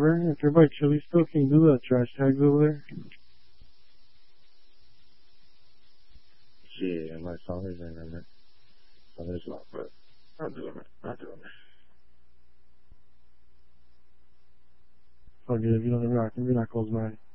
whatever. If they're by Chili still, can you do the trash tags over there? Sí, my father's in it. Father's not, but not doing it. Not doing it. Fuck it, if you don't, we're not close by.